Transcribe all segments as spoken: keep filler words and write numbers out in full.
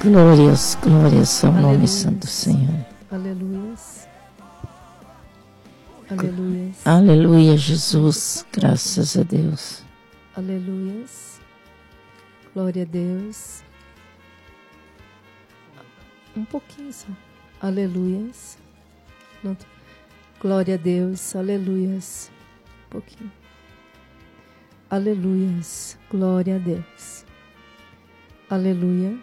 Glórias, glórias ao Aleluia. nome santo do Senhor. Aleluias. Aleluias. Aleluia, Jesus. Graças a Deus. Aleluias. Glória a Deus. Um pouquinho só. Aleluias. Não tô... Glória a Deus. Aleluias. Um pouquinho. Aleluias. Glória a Deus. Aleluia.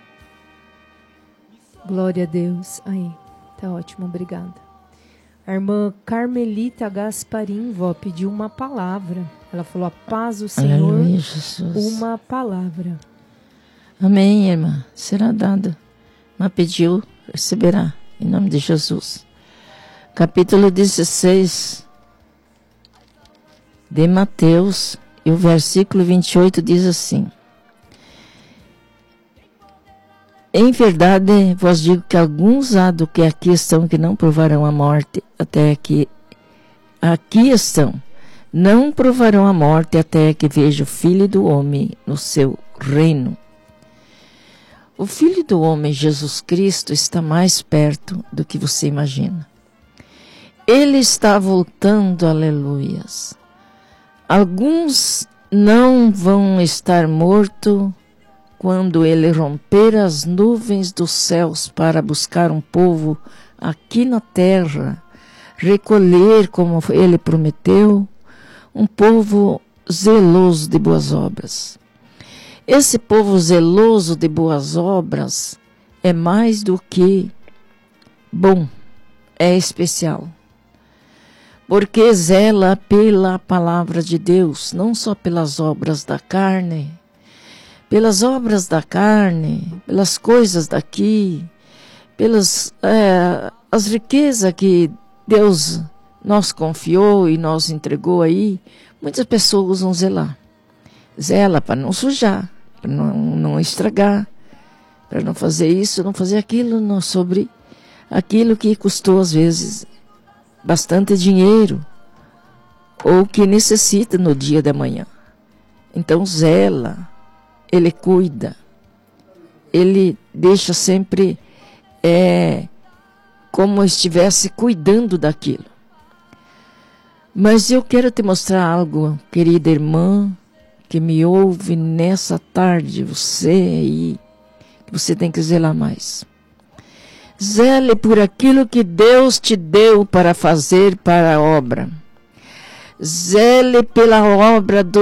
Glória a Deus. Aí, tá ótimo, obrigada. A irmã Carmelita Gasparim, vó, pediu uma palavra. Ela falou: a paz do Senhor, Aleluia, Jesus. uma palavra. Amém, irmã. Será dada. Mas pediu, receberá. Em nome de Jesus. Capítulo dezesseis de Mateus, e o versículo vinte e oito diz assim: em verdade vos digo que alguns há do que aqui estão que não provarão a morte até que aqui estão, não provarão a morte até que veja o Filho do Homem no seu reino. O Filho do Homem, Jesus Cristo, está mais perto do que você imagina. Ele está voltando, aleluias. Alguns não vão estar mortos quando ele romper as nuvens dos céus para buscar um povo aqui na terra, recolher, como ele prometeu, um povo zeloso de boas obras. Esse povo zeloso de boas obras é mais do que bom, é especial. Porque zela pela palavra de Deus, não só pelas obras da carne, pelas obras da carne, pelas coisas daqui, pelas é, as riquezas que Deus nos confiou e nos entregou aí, muitas pessoas vão zelar. Zela para não sujar, para não, não estragar, para não fazer isso, não fazer aquilo, não, sobre aquilo que custou às vezes bastante dinheiro ou que necessita no dia de amanhã. Então zela. Ele cuida, ele deixa sempre é, como estivesse cuidando daquilo. Mas eu quero te mostrar algo, querida irmã, que me ouve nessa tarde, você aí, que você tem que zelar mais. Zele por aquilo que Deus te deu para fazer para a obra. Zele pela obra do